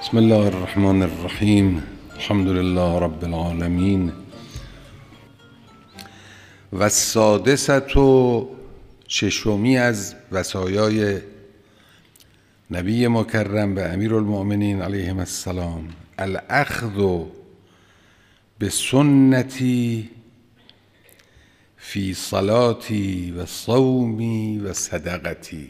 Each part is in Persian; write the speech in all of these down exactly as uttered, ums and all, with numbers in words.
بسم الله الرحمن الرحیم. الحمد لله رب العالمین. و سادست و ششمی از وصایای نبی مکرم به امیرالمؤمنین علیهم السلام، الاخذ به سنتی فی صلاتی و صومی و صدقتی.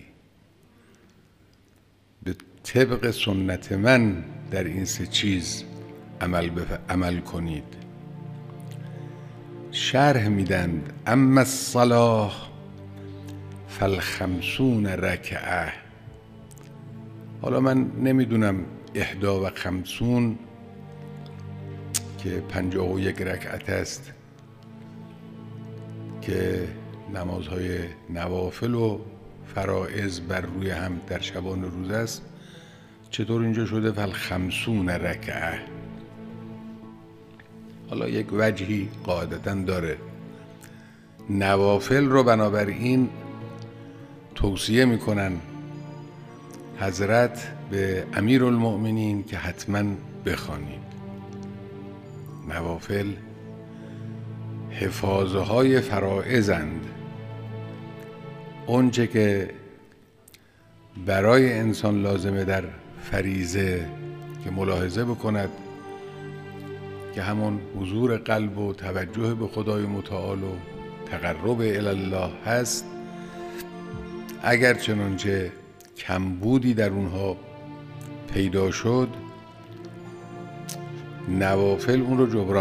به طبق سنت من در این سه چیز عمل, بف... عمل کنید. شرح میدند اما الصلاة فالخمسون رکعه. حالا من نمیدونم احدا و خمسون که پنجاه و یک رکعت است که نمازهای نوافل و فرائض بر روی هم در شبان روز است، چطور اینجا شده فالخمسون رکعه؟ حالا یک وجهی قاعدتاً داره. نوافل رو بنابراین توصیه میکنن حضرت به امیرالمؤمنین که حتما بخوانید. نوافل حفاظه های فرائضند. اونچه که برای انسان لازمه در فریضه که ملاحظه بکند که همون حضور قلب و توجه به خدای متعال و تقرب الی الله هست، اگر چنانچه کمبودی در اونها پیدا شد، نوافل اون رو جبران